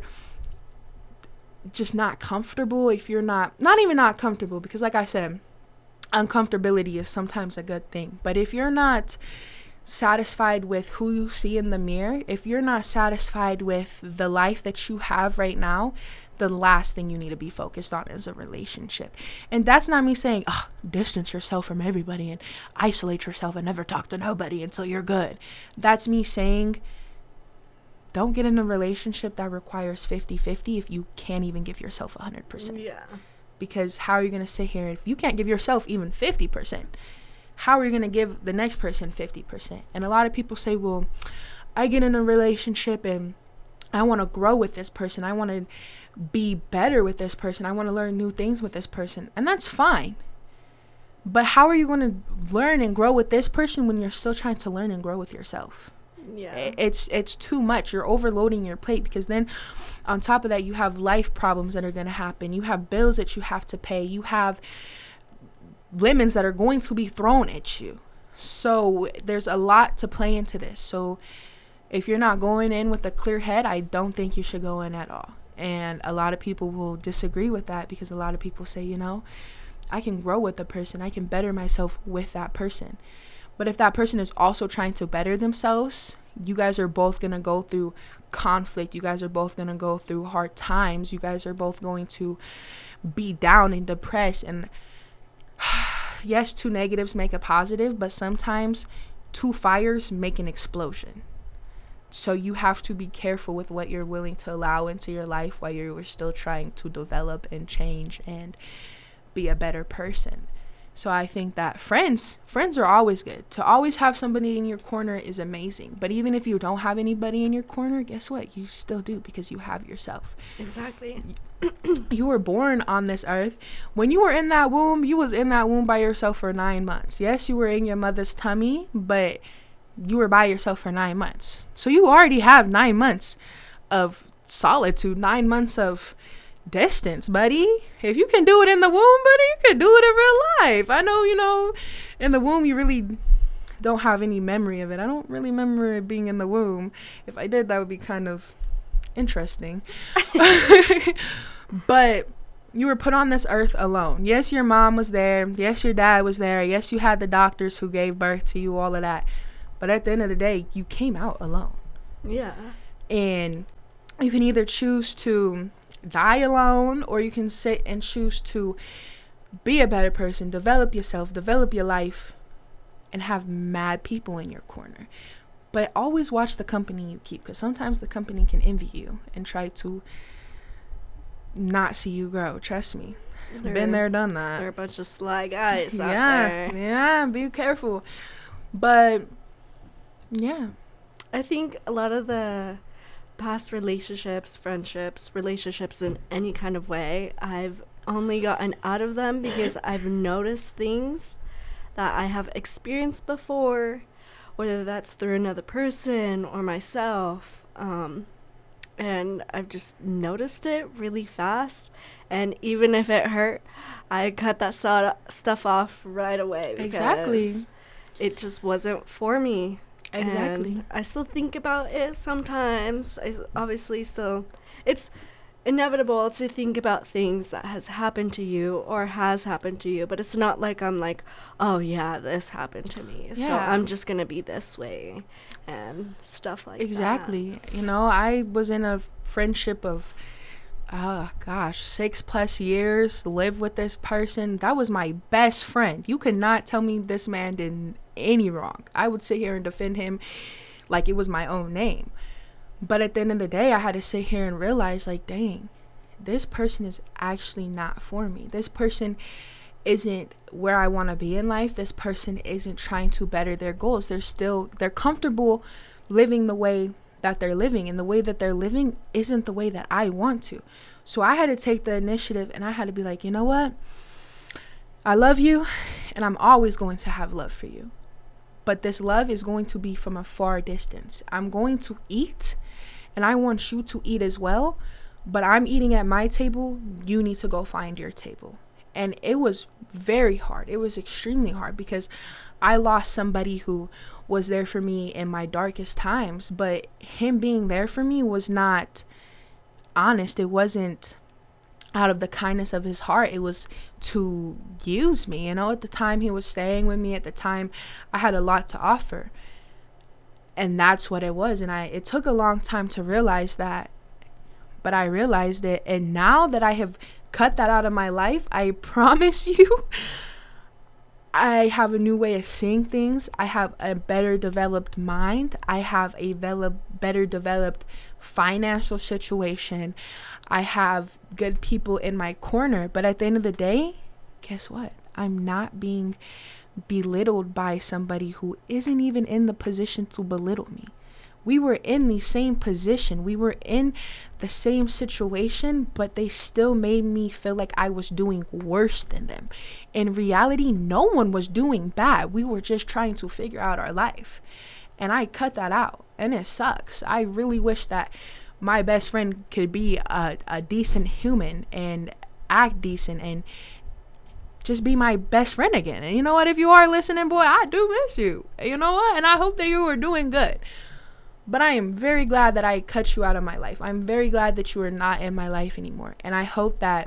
just not comfortable, if you're not even not comfortable, because like I said, uncomfortability is sometimes a good thing. But if you're not satisfied with who you see in the mirror, if you're not satisfied with the life that you have right now, the last thing you need to be focused on is a relationship. And that's not me saying, distance yourself from everybody and isolate yourself and never talk to nobody until you're good. That's me saying, don't get in a relationship that requires 50-50 if you can't even give yourself 100%. Yeah. Because how are you going to sit here, if you can't give yourself even 50%, how are you going to give the next person 50%? And a lot of people say, well, I get in a relationship and I want to grow with this person. I want to be better with this person. I want to learn new things with this person. And that's fine. But how are you going to learn and grow with this person when you're still trying to learn and grow with yourself? Yeah. It's too much. You're overloading your plate, because then on top of that, you have life problems that are going to happen. You have bills that you have to pay. You have lemons that are going to be thrown at you. So there's a lot to play into this. So if you're not going in with a clear head, I don't think you should go in at all. And a lot of people will disagree with that, because a lot of people say, I can grow with a person. I can better myself with that person. But if that person is also trying to better themselves, you guys are both going to go through conflict. You guys are both going to go through hard times. You guys are both going to be down and depressed. And yes, 2 negatives make a positive, but sometimes 2 fires make an explosion. So you have to be careful with what you're willing to allow into your life while you're still trying to develop and change and be a better person. So I think that friends are always good. To always have somebody in your corner is amazing. But even if you don't have anybody in your corner, guess what? You still do, because you have yourself. Exactly. You were born on this earth. When you were in that womb, you was in that womb by yourself for 9 months. Yes, you were in your mother's tummy, but you were by yourself for 9 months. So you already have 9 months of solitude, 9 months of distance, buddy. If you can do it in the womb, buddy, you can do it in real life. I know, in the womb you really don't have any memory of it. I don't really remember it being in the womb. If I did, that would be kind of interesting. But you were put on this earth alone. Yes, your mom was there. Yes, your dad was there. Yes, you had the doctors who gave birth to you, all of that. But at the end of the day, you came out alone. Yeah. And you can either choose to die alone, or you can sit and choose to be a better person, develop yourself, develop your life, and have mad people in your corner. But always watch the company you keep, because sometimes the company can envy you and try to not see you grow. Trust me. Been there, done that. They're a bunch of sly guys out there. Yeah, be careful. But yeah, I think a lot of the past relationships, friendships, relationships in any kind of way, I've only gotten out of them because I've noticed things that I have experienced before, whether that's through another person or myself, and I've just noticed it really fast, and even if it hurt, I cut that stuff off right away because exactly, it just wasn't for me. Exactly. And I still think about it sometimes. I obviously still, it's inevitable to think about things that has happened to you or has happened to you, but it's not like I'm like, oh yeah, this happened to me, so I'm just gonna be this way and stuff like that. Exactly. I was in a friendship of 6+ years, lived with this person. That was my best friend. You could not tell me this man did any wrong. I would sit here and defend him like it was my own name. But at the end of the day, I had to sit here and realize, like, dang, this person is actually not for me. This person isn't where I want to be in life. This person isn't trying to better their goals. They're comfortable living the way that they're living, and the way that they're living isn't the way that I want to. So I had to take the initiative, and I had to be like, you know what? I love you, and I'm always going to have love for you. But this love is going to be from a far distance. I'm going to eat, and I want you to eat as well, but I'm eating at my table. You need to go find your table. And it was very hard. It was extremely hard because I lost somebody who was there for me in my darkest times, but him being there for me was not honest. It wasn't out of the kindness of his heart. It was to use me. At the time he was staying with me, at the time I had a lot to offer, and that's what it was. And it took a long time to realize that, but I realized it. And now that I have cut that out of my life, I promise you, I have a new way of seeing things. I have a better developed mind. I have a better developed financial situation. I have good people in my corner. But at the end of the day, guess what? I'm not being belittled by somebody who isn't even in the position to belittle me. We were in the same position. We were in the same situation, but they still made me feel like I was doing worse than them. In reality, no one was doing bad. We were just trying to figure out our life. And I cut that out, and it sucks. I really wish that my best friend could be a decent human and act decent and just be my best friend again. And you know what? If you are listening, boy, I do miss you. You know what? And I hope that you are doing good. But I am very glad that I cut you out of my life. I'm very glad that you are not in my life anymore. And I hope that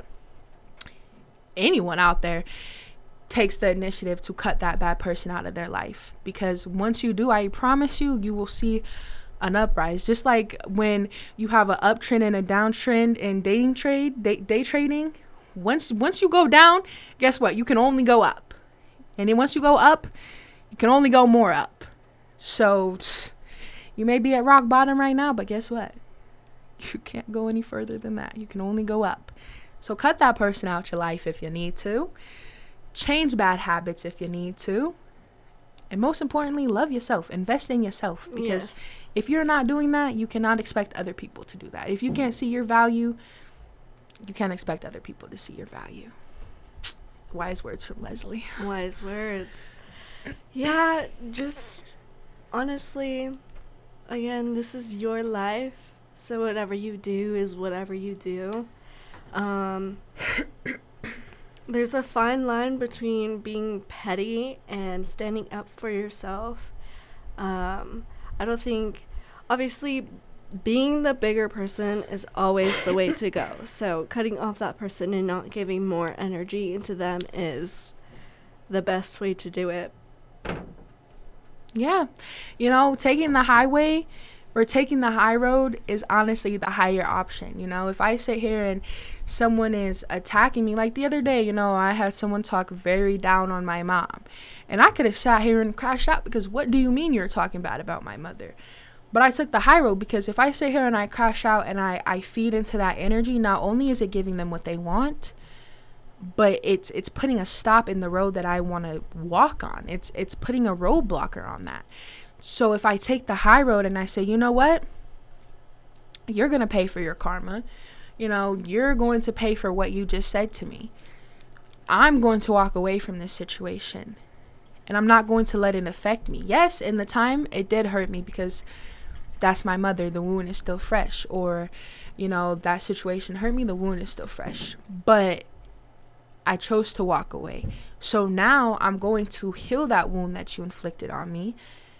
anyone out there takes the initiative to cut that bad person out of their life. Because once you do, I promise you, you will see an uprise. Just like when you have an uptrend and a downtrend in day trading, once you go down, guess what? You can only go up. And then once you go up, you can only go more up. So you may be at rock bottom right now, but guess what? You can't go any further than that. You can only go up. So cut that person out your life if you need to. Change bad habits if you need to. And most importantly, love yourself. Invest in yourself. Because if you're not doing that, you cannot expect other people to do that. If you can't see your value, you can't expect other people to see your value. Wise words from Leslie. Wise words. Yeah, just honestly, again, this is your life. So whatever you do is whatever you do. There's a fine line between being petty and standing up for yourself. I don't think, obviously, being the bigger person is always the way to go. So cutting off that person and not giving more energy into them is the best way to do it. Yeah. Taking the highway or taking the high road is honestly the higher option. If I sit here and someone is attacking me, like the other day, I had someone talk very down on my mom. And I could have sat here and crashed out because what do you mean you're talking bad about my mother? But I took the high road because if I sit here and I crash out and I feed into that energy, not only is it giving them what they want, but it's putting a stop in the road that I want to walk on. It's putting a roadblocker on that. So if I take the high road and I say, you know what? You're going to pay for your karma. You're going to pay for what you just said to me. I'm going to walk away from this situation. And I'm not going to let it affect me. Yes, in the time, it did hurt me because that's my mother. The wound is still fresh. Or, that situation hurt me. The wound is still fresh. But I chose to walk away. So now I'm going to heal that wound that you inflicted on me.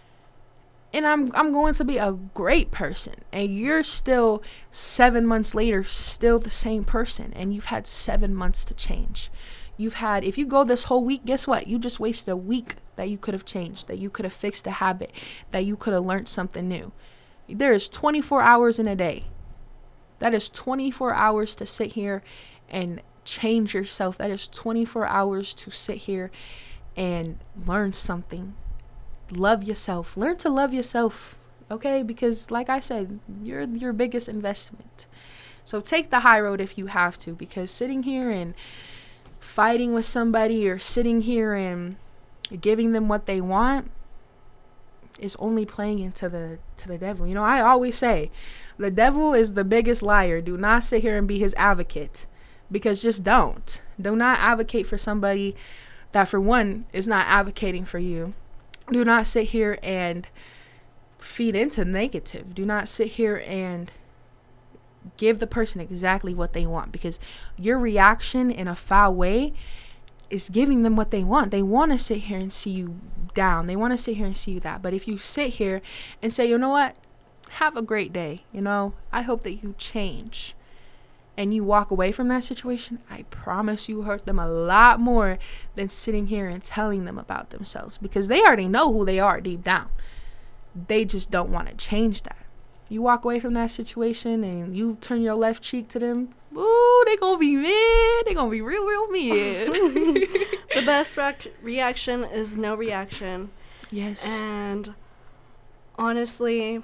And I'm going to be a great person. And you're still 7 months later, still the same person. And you've had 7 months to change. If you go this whole week, guess what? You just wasted a week that you could have changed, that you could have fixed a habit, that you could have learned something new. There is 24 hours in a day. That is 24 hours to sit here and change yourself. That is 24 hours to sit here and learn something. Love yourself. Learn to love yourself, okay? Because like I said, you're your biggest investment. So take the high road if you have to, because sitting here and fighting with somebody or sitting here and giving them what they want is only playing into the devil. I always say the devil is the biggest liar. Do not sit here and be his advocate, because just don't. Do not advocate for somebody that, for one, is not advocating for you. Do not sit here and feed into negative. Do not sit here and give the person exactly what they want, because your reaction in a foul way is giving them what they want. They want to sit here and see you down. They want to sit here and see you that. But if you sit here and say, you know what, have a great day, I hope that you change, and you walk away from that situation, I promise you hurt them a lot more than sitting here and telling them about themselves, because they already know who they are deep down. They just don't want to change that. You walk away from that situation and you turn your left cheek to them, ooh, they gonna be mad. They gonna be real, real mad. The best reaction is no reaction. Yes. And honestly,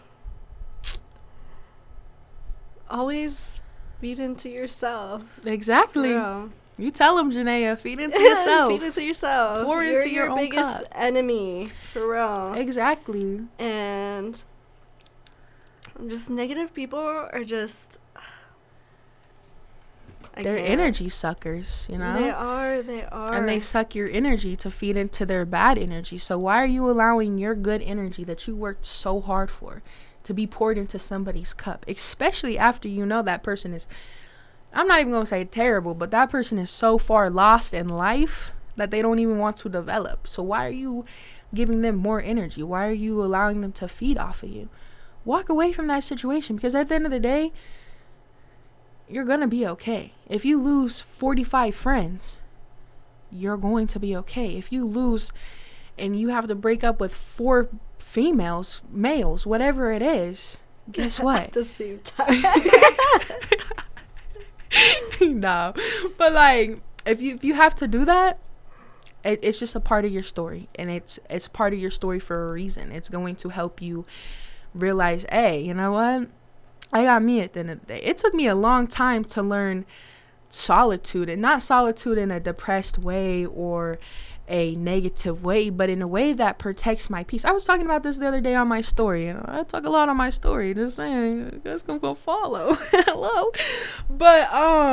always feed into yourself. Exactly. Girl. You tell them, Janaea, feed into yourself. Feed into yourself. Pour You're into your own biggest cup. enemy, for real. Exactly. And just negative people are just... They're energy suckers, They are. And they suck your energy to feed into their bad energy. So why are you allowing your good energy that you worked so hard for to be poured into somebody's cup? Especially after you know that person is, I'm not even going to say terrible, but that person is so far lost in life that they don't even want to develop. So why are you giving them more energy? Why are you allowing them to feed off of you? Walk away from that situation, because at the end of the day, you're going to be okay. If you lose 45 friends, you're going to be okay. If you lose and you have to break up with 4 males, whatever it is, guess what? At the same time. No. But like, if you have to do that, it's just a part of your story, and it's part of your story for a reason. It's going to help you realize, hey, you know what? I got me at the end of the day. It took me a long time to learn solitude, and not solitude in a depressed way or a negative way, but in a way that protects my peace. I was talking about this the other day on my story. I talk a lot on my story, just saying, that's gonna go follow. Hello. But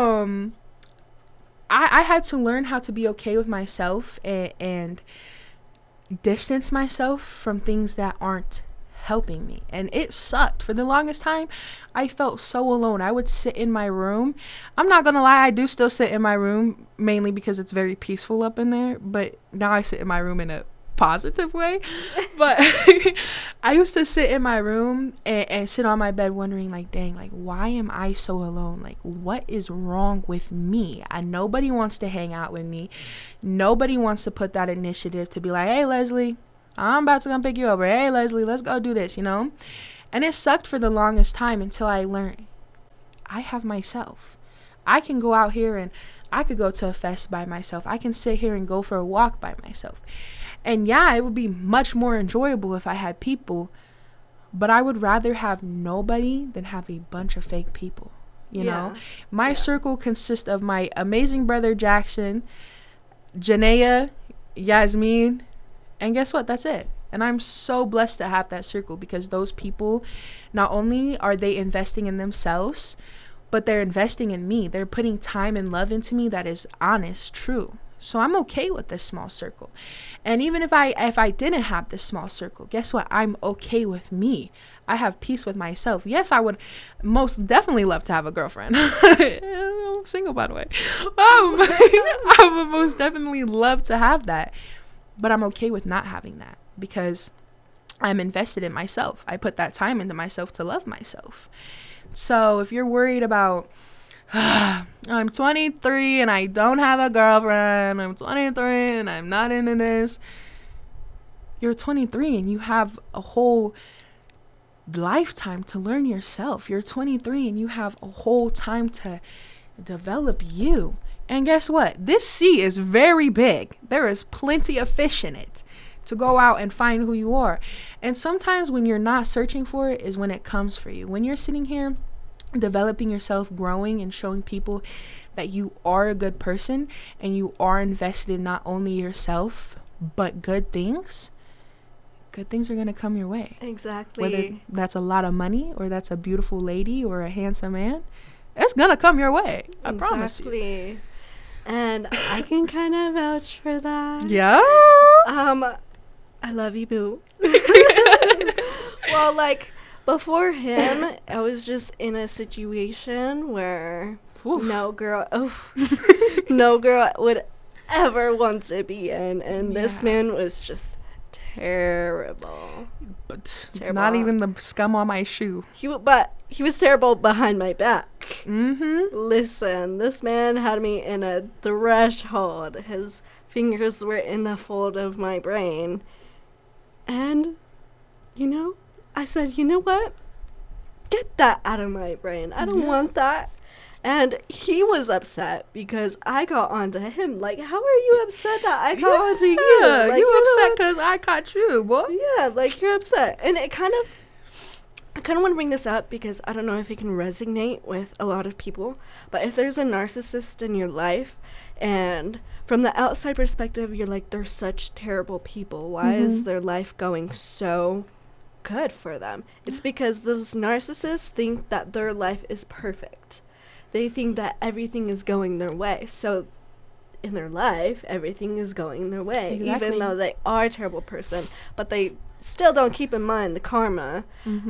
I had to learn how to be okay with myself and distance myself from things that aren't helping me. And it sucked. For the longest time, I felt so alone. I would sit in my room. I'm not gonna lie, I do still sit in my room, mainly because it's very peaceful up in there, but now I sit in my room in a positive way. But I used to sit in my room and sit on my bed wondering, like, dang, like, why am I so alone? Like, what is wrong with me? Nobody wants to hang out with me. Nobody wants to put that initiative to be like, hey, Leslie, I'm about to come pick you up. Or, hey, Leslie, let's go do this, you know? And it sucked for the longest time until I learned I have myself. I can go out here and I could go to a fest by myself. I can sit here and go for a walk by myself. And yeah, it would be much more enjoyable if I had people, but I would rather have nobody than have a bunch of fake people, you know? My circle consists of my amazing brother Jackson, Janaea, Yasmin, and guess what? That's it. And I'm so blessed to have that circle, because those people, not only are they investing in themselves, but they're investing in me. They're putting time and love into me that is honest, true. So I'm okay with this small circle. And even if I didn't have this small circle, guess what? I'm okay with me. I have peace with myself. Yes, I would most definitely love to have a girlfriend. I'm single, by the way. I would most definitely love to have that. But I'm okay with not having that, because I'm invested in myself. I put that time into myself to love myself. So if you're worried about, I'm 23 and I don't have a girlfriend, I'm 23 and I'm not into this, you're 23 and you have a whole lifetime to learn yourself. You're 23 and you have a whole time to develop you. And guess what? This sea is very big. There is plenty of fish in it to go out and find who you are. And sometimes when you're not searching for it is when it comes for you. When you're sitting here developing yourself, growing, and showing people that you are a good person and you are invested in not only yourself but good things are going to come your way. Exactly. Whether that's a lot of money or that's a beautiful lady or a handsome man, it's going to come your way. I promise you. And I can kind of vouch for that. Yeah. I love you, boo. Well, like, before him, I was just in a situation where no girl would ever want to be in, and this man was just terrible. But terrible. Not even the scum on my shoe. He was terrible behind my back. Mm-hmm. Listen, this man had me in a threshold. His fingers were in the fold of my brain. And, I said, you know what? Get that out of my brain. I don't want that. And he was upset because I got onto him. Like, how are you upset that I got onto you? Like, you upset because I caught you, boy. Yeah, like, you're upset. And I kind of want to bring this up because I don't know if it can resonate with a lot of people. But if there's a narcissist in your life, and from the outside perspective, you're like, they're such terrible people. Why is their life going so good for them? It's because those narcissists think that their life is perfect. They think that everything is going their way. So in their life, everything is going their way, even though they are a terrible person. But they still don't keep in mind the karma.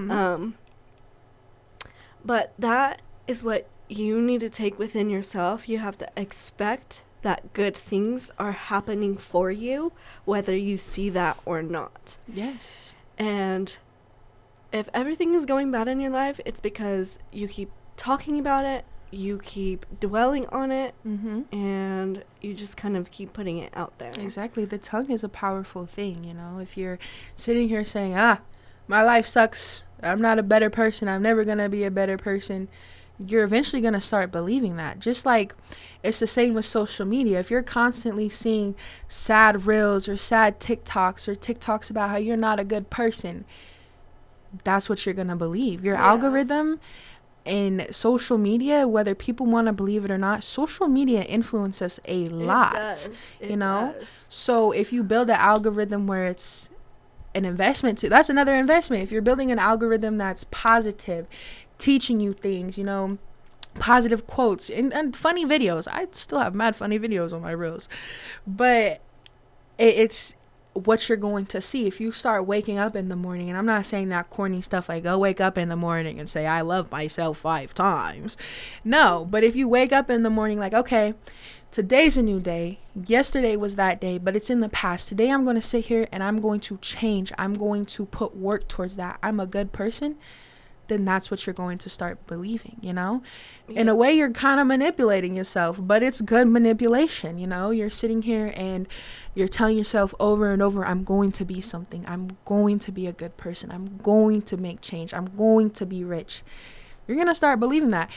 But that is what you need to take within yourself. You have to expect that good things are happening for you, whether you see that or not. Yes. And if everything is going bad in your life, it's because you keep talking about it, you keep dwelling on it, and you just kind of keep putting it out there. Exactly. The tongue is a powerful thing, If you're sitting here saying, my life sucks, I'm not a better person, I'm never going to be a better person, you're eventually going to start believing that. Just like it's the same with social media. If you're constantly seeing sad reels or sad TikToks or TikToks about how you're not a good person, that's what you're going to believe. Your algorithm in social media, whether people want to believe it or not, social media influences a lot. It does. So if you build an algorithm where it's an investment that's another investment. If you're building an algorithm that's positive, teaching you things, positive quotes and funny videos. I still have mad funny videos on my reels, but it's what you're going to see. If you start waking up in the morning, and I'm not saying that corny stuff like go wake up in the morning and say I love myself 5 times. No, but if you wake up in the morning like, okay, today's a new day. Yesterday was that day, but it's in the past. Today I'm going to sit here and I'm going to change. I'm going to put work towards that. I'm a good person. Then that's what you're going to start believing, you know? In a way, you're kind of manipulating yourself, but it's good manipulation, you know? You're sitting here and you're telling yourself over and over, I'm going to be something. I'm going to be a good person. I'm going to make change. I'm going to be rich. You're going to start believing that.